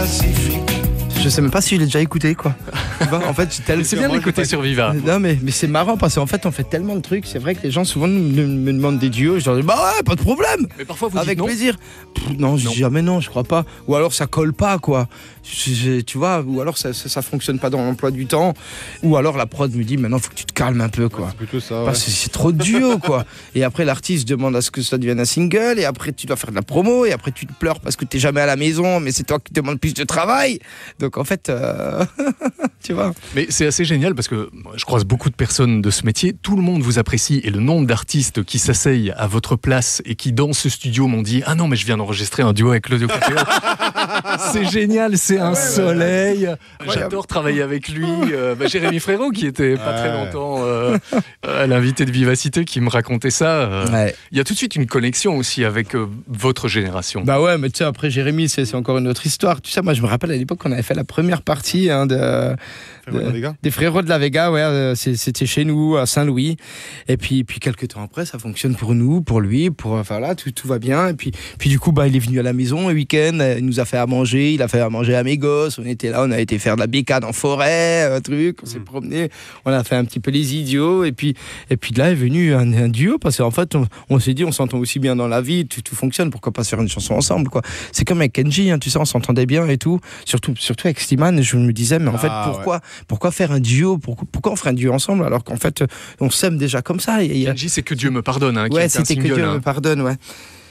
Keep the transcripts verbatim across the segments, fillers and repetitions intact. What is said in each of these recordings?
Pacifique. Je sais même pas si je l'ai déjà écouté, quoi. Tu vois, en fait, tel... c'est bien de l'écouter sur Viva. Non, mais, mais c'est marrant parce qu'en fait, on fait tellement de trucs. C'est vrai que les gens souvent me, me demandent des duos. Je leur dis, bah ouais, pas de problème. Mais parfois, vous avec dites non. plaisir. Pff, non, je dis jamais non, je crois pas. Ou alors ça colle pas, quoi. Je, je, tu vois, ou alors ça, ça, ça fonctionne pas dans l'emploi du temps. Ou alors la prod me dit, maintenant, faut que tu te calmes un peu, quoi. Ouais, c'est plutôt ça. Parce Ouais. que c'est trop de duo, quoi. Et après, l'artiste demande à ce que ça devienne un single. Et après, tu dois faire de la promo. Et après, tu te pleures parce que t'es jamais à la maison. Mais c'est toi qui demandes plus de travail. Donc en fait. Euh... tu vois. Mais c'est assez génial parce que je croise beaucoup de personnes de ce métier, tout le monde vous apprécie et le nombre d'artistes qui s'asseyent à votre place et qui dans ce studio m'ont dit ah non mais je viens d'enregistrer un duo avec Claudio Capéo. C'est génial, c'est un ouais, soleil. Ouais, ouais. J'adore travailler avec lui. Euh, bah, Jérémy Frérot qui était pas ouais. très longtemps euh, à l'invité de Vivacité qui me racontait ça. Euh, ouais. Il y a tout de suite une connexion aussi avec euh, votre génération. Bah ouais, mais tu sais après Jérémy c'est, c'est encore une autre histoire. Tu sais moi je me rappelle à l'époque qu'on avait fait la première partie hein, de, de, des Frérots de la Vega, ouais, c'était chez nous à Saint-Louis. Et puis, puis quelques temps après, ça fonctionne pour nous, pour lui, pour enfin là, tout, tout va bien. Et puis, puis du coup, bah, il est venu à la maison le week-end, il nous a fait à manger, il a fait à manger à mes gosses. On était là, on a été faire de la bécade en forêt, un truc, on mmh. s'est promené, on a fait un petit peu les idiots. Et puis, et puis de là est venu un, un duo parce qu'en fait, on, on s'est dit, on s'entend aussi bien dans la vie, tout, tout fonctionne, pourquoi pas faire une chanson ensemble, quoi. C'est comme avec Kenji, hein, tu sais, on s'entendait bien et tout, surtout, surtout avec Slimane, je me disais, mais en ah, fait, pourquoi, ouais. pourquoi faire un duo, pourquoi, pourquoi on ferait un duo ensemble alors qu'en fait, on s'aime déjà comme ça. Et, Kenji, c'est que Dieu me pardonne. Hein, ouais, c'était que Dieu hein. me pardonne, ouais.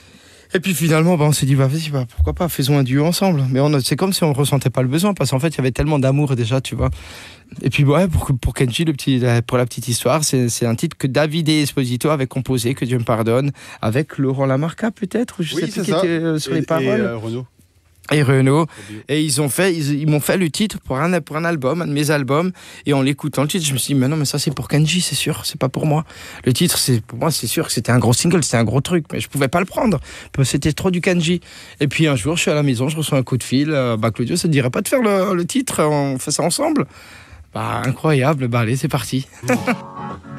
Et puis finalement, bah, on s'est dit, bah, vas-y, bah, pourquoi pas, faisons un duo ensemble. Mais on, c'est comme si on ne ressentait pas le besoin, parce qu'en fait, il y avait tellement d'amour déjà, tu vois. Et puis, ouais, pour, pour Kenji, le petit, pour la petite histoire, c'est, c'est un titre que David Esposito avait composé, que Dieu me pardonne, avec Laurent Lamarca, peut-être, je oui, sais plus qui ça. était euh, sur et, les paroles. Et euh, Renaud. Et Renaud, et ils ont fait, ils, ils m'ont fait le titre pour un, pour un album, un de mes albums, et en l'écoutant le titre, je me suis dit, mais non, mais ça c'est pour Kenji, c'est sûr, c'est pas pour moi. Le titre, c'est, pour moi, c'est sûr que c'était un gros single, c'était un gros truc, mais je pouvais pas le prendre, parce que c'était trop du Kenji. Et puis un jour, je suis à la maison, je reçois un coup de fil, euh, bah Claudio, ça te dirait pas de faire le, le titre, on fait ça ensemble? Bah incroyable, bah allez, c'est parti.